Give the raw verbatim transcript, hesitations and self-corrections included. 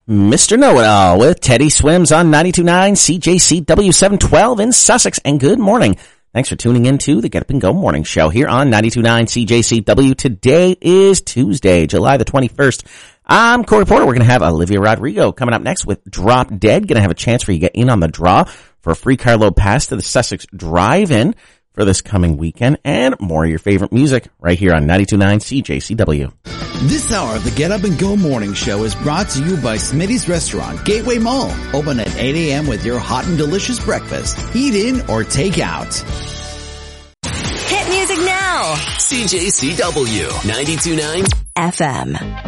Mister Know-It-All with Teddy Swims on ninety-two point nine C J C W seven twelve in Sussex. And good morning. Thanks for tuning in to the Get Up and Go Morning Show here on ninety-two point nine C J C W. Today is Tuesday, July the twenty-first. I'm Corey Porter. We're going to have Olivia Rodrigo coming up next with Drop Dead. Going to have a chance for you to get in on the draw for a free carload pass to the Sussex Drive-In for this coming weekend, and more of your favorite music right here on ninety-two point nine C J C W. This hour of the Get Up and Go Morning Show is brought to you by Smitty's Restaurant, Gateway Mall. Open at eight a.m. with your hot and delicious breakfast. Eat in or take out. Hit music now. C J C W ninety-two point nine F M.